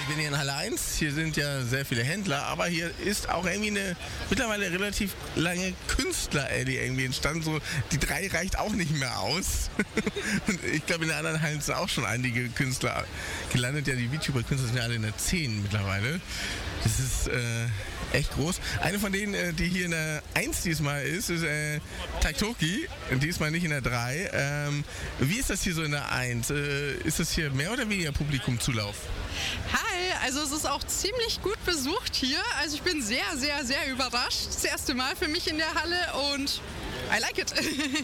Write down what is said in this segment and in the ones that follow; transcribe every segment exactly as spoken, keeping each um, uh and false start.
Ich bin hier in Halle eins, hier sind ja sehr viele Händler, aber hier ist auch irgendwie eine mittlerweile relativ lange Künstler-Alley irgendwie entstanden. So, die drei reicht auch nicht mehr aus. Und ich glaube, in den anderen Hallen sind auch schon einige Künstler gelandet. Ja, die VTuber-Künstler sind ja alle in der zehn mittlerweile. Das ist äh, echt groß. Eine von denen, äh, die hier in der eins diesmal ist, ist äh, Taitoki. Diesmal nicht in der drei. Ähm, wie ist das hier so in der eins? Äh, ist das hier mehr oder weniger Publikumzulauf? Hi, also es ist auch ziemlich gut besucht hier. Also ich bin sehr, sehr, sehr überrascht. Das erste Mal für mich in der Halle und I like it.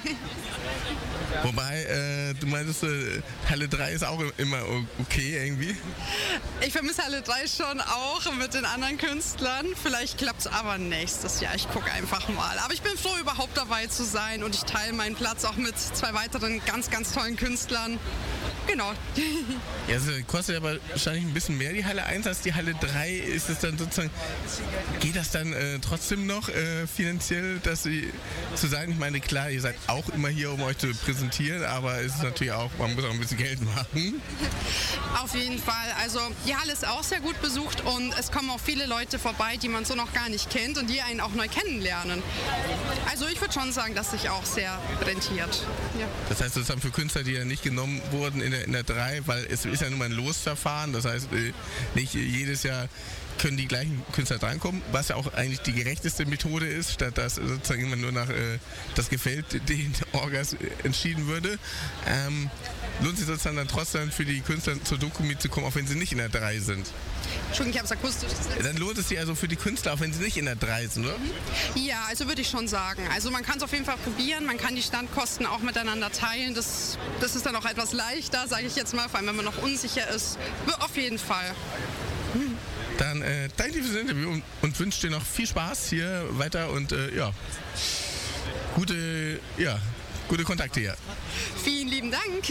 Wobei, äh, du meintest, äh, Halle drei ist auch immer okay irgendwie. Ich vermisse Halle drei schon auch mit den anderen Künstlern. Vielleicht klappt es aber nächstes Jahr. Ich gucke einfach mal. Aber ich bin froh, überhaupt dabei zu sein und ich teile meinen Platz auch mit zwei weiteren ganz, ganz tollen Künstlern. Genau. Ja, es kostet aber wahrscheinlich ein bisschen mehr die Halle eins als die Halle drei. Ist es dann sozusagen, geht das dann äh, trotzdem noch äh, finanziell, dass sie zu sein? Ich meine, klar, ihr seid auch immer hier, um euch zu präsentieren, aber es ist natürlich auch, man muss auch ein bisschen Geld machen. Auf jeden Fall. Also die Halle ist auch sehr gut besucht und es kommen auch viele Leute vorbei, die man so noch gar nicht kennt und die einen auch neu kennenlernen. Also ich würde schon sagen, dass sich auch sehr rentiert. Ja. Das heißt, das ist dann für Künstler, die ja nicht genommen wurden in der, in der drei, weil es ist ja nun mal ein Losverfahren, das heißt, nicht jedes Jahr können die gleichen Künstler drankommen, was ja auch eigentlich die gerechteste Methode ist, statt dass sozusagen immer nur nach äh, das gefällt den Orgas entschieden würde. Ähm, lohnt sich sozusagen dann trotzdem für die Künstler zur Doku mitzukommen, auch wenn sie nicht in der drei sind? Entschuldigung, ich habe es akustisch gesagt. Dann lohnt es sich also für die Künstler, auch wenn sie nicht in der drei sind, oder? Ja, also würde ich schon sagen. Also man kann es auf jeden Fall probieren, man kann die Standkosten auch miteinander teilen. Das, das ist dann auch etwas leichter, sage ich jetzt mal, vor allem wenn man noch unsicher ist. Auf jeden Fall. Hm. Dann äh, danke dir fürs Interview und, und wünsche dir noch viel Spaß hier weiter und äh, ja, gute, ja, gute Kontakte hier. Vielen lieben Dank.